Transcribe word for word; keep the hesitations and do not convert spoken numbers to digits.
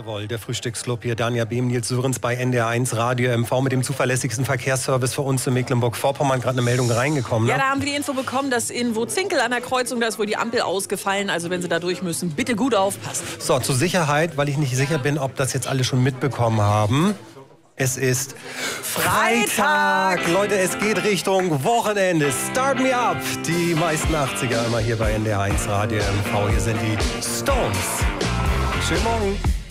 Jawohl, der Frühstücksclub hier, Danja Behm, Nils Sörensen bei N D R eins Radio M V mit dem zuverlässigsten Verkehrsservice für uns in Mecklenburg-Vorpommern. Gerade eine Meldung reingekommen. Ne? Ja, da haben wir die Info bekommen, dass in Wurzinkel an der Kreuzung, da ist wohl die Ampel ausgefallen. Also wenn Sie da durch müssen, bitte gut aufpassen. So, zur Sicherheit, weil ich nicht sicher bin, ob das jetzt alle schon mitbekommen haben. Es ist Freitag. Leute, es geht Richtung Wochenende. Start me up. Die meisten achtziger immer hier bei N D R eins Radio M V. Hier sind die Stones. Schönen Morgen.